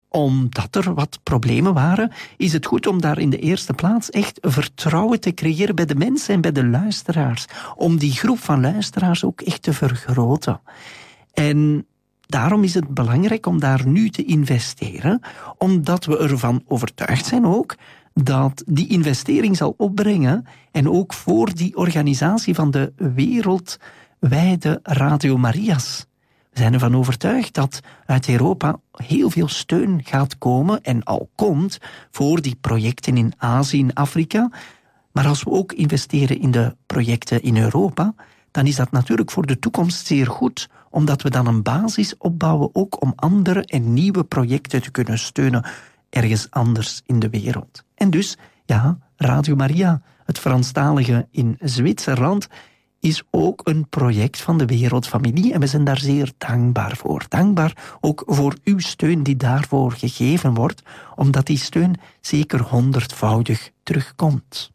omdat er wat problemen waren, is het goed om daar in de eerste plaats echt vertrouwen te creëren bij de mensen en bij de luisteraars. Om die groep van luisteraars ook echt te vergroten. En daarom is het belangrijk om daar nu te investeren, omdat we ervan overtuigd zijn ook dat die investering zal opbrengen en ook voor die organisatie van de wereldwijde Radio Maria's. We zijn ervan overtuigd dat uit Europa heel veel steun gaat komen en al komt voor die projecten in Azië, in Afrika. Maar als we ook investeren in de projecten in Europa, dan is dat natuurlijk voor de toekomst zeer goed, omdat we dan een basis opbouwen ook om andere en nieuwe projecten te kunnen steunen ergens anders in de wereld. En dus, ja, Radio Maria, het Franstalige in Zwitserland, is ook een project van de Wereldfamilie en we zijn daar zeer dankbaar voor. Dankbaar ook voor uw steun die daarvoor gegeven wordt, omdat die steun zeker 100-voudig terugkomt.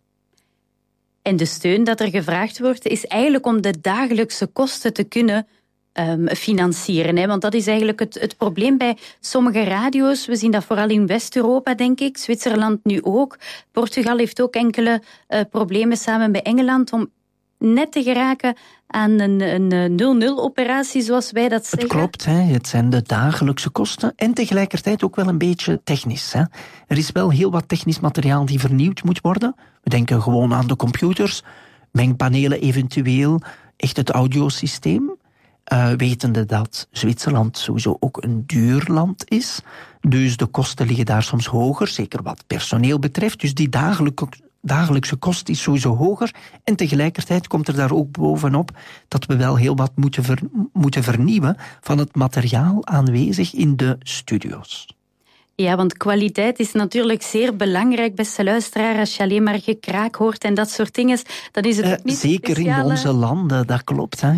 En de steun dat er gevraagd wordt, is eigenlijk om de dagelijkse kosten te kunnen financieren. Hè? Want dat is eigenlijk het probleem bij sommige radio's. We zien dat vooral in West-Europa, denk ik. Zwitserland nu ook. Portugal heeft ook enkele problemen samen met Engeland om net te geraken aan een 0-0-operatie, zoals wij dat zeggen. Het klopt, hè. Het zijn de dagelijkse kosten en tegelijkertijd ook wel een beetje technisch. Hè. Er is wel heel wat technisch materiaal die vernieuwd moet worden. We denken gewoon aan de computers, mengpanelen eventueel, echt het audiosysteem. Wetende dat Zwitserland sowieso ook een duur land is. Dus de kosten liggen daar soms hoger, zeker wat personeel betreft. Dus die dagelijkse kost is sowieso hoger. En tegelijkertijd komt er daar ook bovenop dat we wel heel wat moeten vernieuwen van het materiaal aanwezig in de studio's. Ja, want kwaliteit is natuurlijk zeer belangrijk, beste luisteraar. Als je alleen maar gekraak hoort en dat soort dingen, dan is het ook niet zeker speciale... in onze landen, dat klopt. Hè.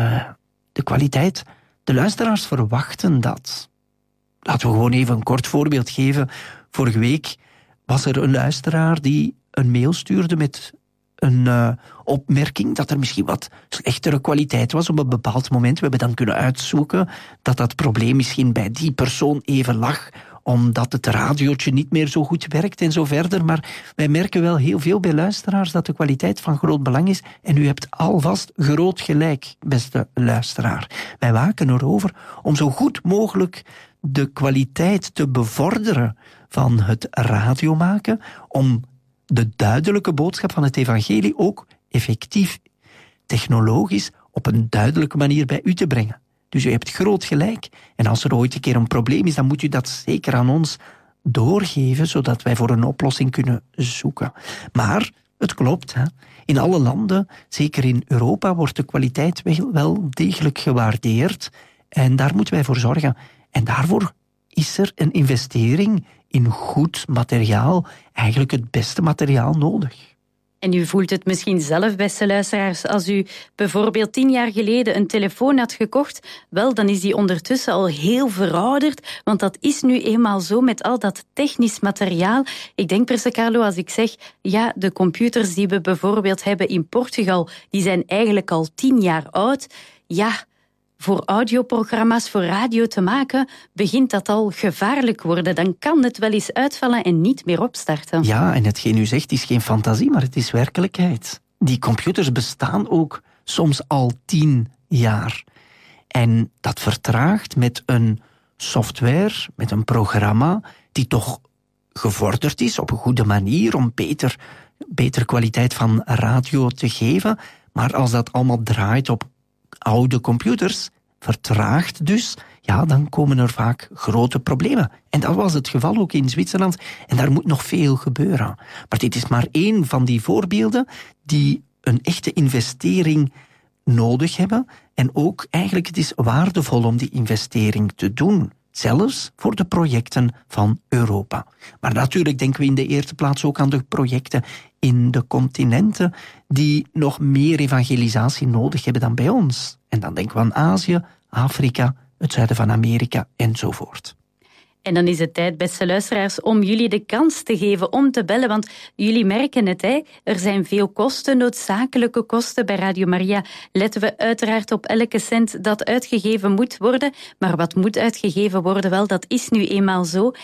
De kwaliteit, de luisteraars verwachten dat. Laten we gewoon even een kort voorbeeld geven. Vorige week was er een luisteraar die een mail stuurde met een opmerking dat er misschien wat slechtere kwaliteit was op een bepaald moment. We hebben dan kunnen uitzoeken dat dat probleem misschien bij die persoon even lag, omdat het radiootje niet meer zo goed werkt en zo verder. Maar wij merken wel heel veel bij luisteraars dat de kwaliteit van groot belang is. En u hebt alvast groot gelijk, beste luisteraar. Wij waken erover om zo goed mogelijk de kwaliteit te bevorderen van het radiomaken, om de duidelijke boodschap van het evangelie ook effectief, technologisch, op een duidelijke manier bij u te brengen. Dus u hebt groot gelijk. En als er ooit een keer een probleem is, dan moet u dat zeker aan ons doorgeven, zodat wij voor een oplossing kunnen zoeken. Maar het klopt, hè. In alle landen, zeker in Europa, wordt de kwaliteit wel degelijk gewaardeerd. En daar moeten wij voor zorgen. En daarvoor is er een investering in goed materiaal, eigenlijk het beste materiaal nodig. En u voelt het misschien zelf, beste luisteraars, als u bijvoorbeeld 10 jaar geleden een telefoon had gekocht, wel, dan is die ondertussen al heel verouderd, want dat is nu eenmaal zo met al dat technisch materiaal. Ik denk, Perse Carlo, als ik zeg, ja, de computers die we bijvoorbeeld hebben in Portugal, die zijn eigenlijk al 10 jaar oud. Ja, voor audioprogramma's, voor radio te maken, begint dat al gevaarlijk worden. Dan kan het wel eens uitvallen en niet meer opstarten. Ja, en hetgeen u zegt is geen fantasie, maar het is werkelijkheid. Die computers bestaan ook soms al 10 jaar. En dat vertraagt met een software, met een programma, die toch gevorderd is op een goede manier om beter kwaliteit van radio te geven. Maar als dat allemaal draait op oude computers, vertraagt dus, ja, dan komen er vaak grote problemen. En dat was het geval ook in Zwitserland. En daar moet nog veel gebeuren. Maar dit is maar één van die voorbeelden die een echte investering nodig hebben. En ook eigenlijk, het is waardevol om die investering te doen. Zelfs voor de projecten van Europa. Maar natuurlijk denken we in de eerste plaats ook aan de projecten in de continenten die nog meer evangelisatie nodig hebben dan bij ons. En dan denken we aan Azië, Afrika, het zuiden van Amerika enzovoort. En dan is het tijd, beste luisteraars, om jullie de kans te geven om te bellen, want jullie merken het, hè? Er zijn veel kosten, noodzakelijke kosten. Bij Radio Maria letten we uiteraard op elke cent dat uitgegeven moet worden. Maar wat moet uitgegeven worden? Wel, dat is nu eenmaal zo.